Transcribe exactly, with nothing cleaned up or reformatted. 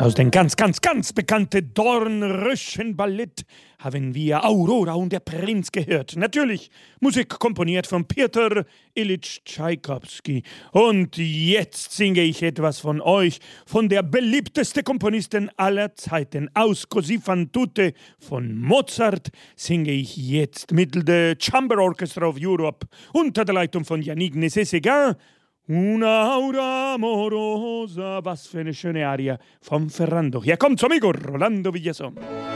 Aus dem ganz, ganz, ganz bekannten Dornröschen Ballett haben wir Aurora und der Prinz gehört. Natürlich Musik komponiert von Peter Ilyich Tschaikowski. Und jetzt singe ich etwas von euch, von der beliebteste Komponistin aller Zeiten. Aus Così fan tutte von Mozart singe ich jetzt mit der Chamber Orchestra of Europe unter der Leitung von Yannick Nézet-Séguin. Una aura amorosa, was für eine schöne Aria von Ferrando. Hier kommt's, amigo Rolando Villazón.